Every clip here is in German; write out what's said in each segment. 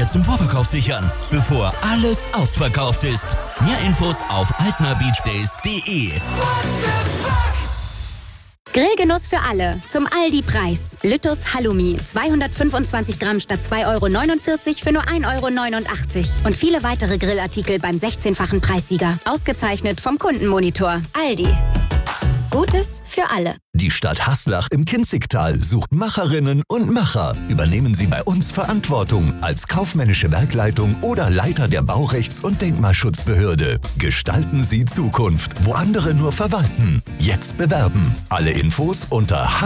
sicher zum Vorverkauf sichern, bevor alles ausverkauft ist. Mehr Infos auf altnerbeachdays.de. Grillgenuss für alle. Zum Aldi-Preis. Lüttus Halloumi. 225 Gramm statt 2,49 € für nur 1,89 €. Und viele weitere Grillartikel beim 16-fachen Preissieger. Ausgezeichnet vom Kundenmonitor. Aldi. Gutes für alle. Die Stadt Haslach im Kinzigtal sucht Macherinnen und Macher. Übernehmen Sie bei uns Verantwortung als kaufmännische Werkleitung oder Leiter der Baurechts- und Denkmalschutzbehörde. Gestalten Sie Zukunft, wo andere nur verwalten. Jetzt bewerben. Alle Infos unter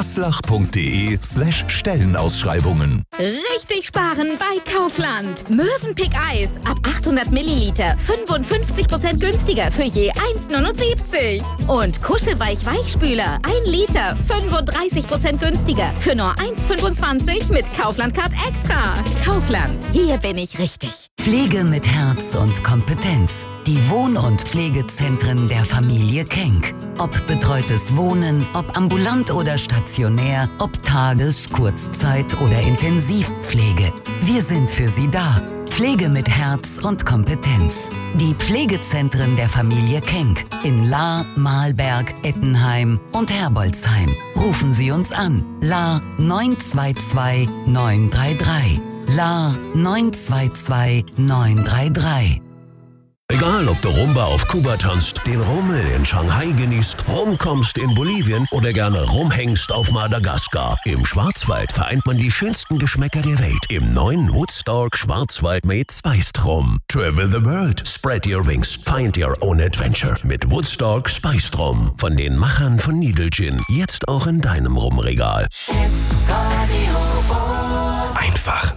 haslach.de/Stellenausschreibungen. Richtig sparen bei Kaufland. Mövenpick Eis ab 800 Milliliter 55% günstiger für je 1,79 €. Und Kuschelweich Weichspüler 1 Liter 35% günstiger für nur 1,25 € mit Kaufland Card Extra. Kaufland, hier bin ich richtig. Pflege mit Herz und Kompetenz. Die Wohn- und Pflegezentren der Familie Kenck. Ob betreutes Wohnen, ob ambulant oder stationär, ob Tages-, Kurzzeit- oder Intensivpflege. Wir sind für Sie da. Pflege mit Herz und Kompetenz. Die Pflegezentren der Familie Kenck in Lahr, Mahlberg, Ettenheim und Herbolzheim. Rufen Sie uns an. Lahr 922 933. Lahr 922 933. Egal, ob du Rumba auf Kuba tanzt, den Rummel in Shanghai genießt, rumkommst in Bolivien oder gerne rumhängst auf Madagaskar. Im Schwarzwald vereint man die schönsten Geschmäcker der Welt im neuen Woodstock Schwarzwald mit Spiced Rum. Travel the world, spread your wings, find your own adventure mit Woodstock Spiced Rum. Von den Machern von Needle Gin, jetzt auch in deinem Rumregal. Einfach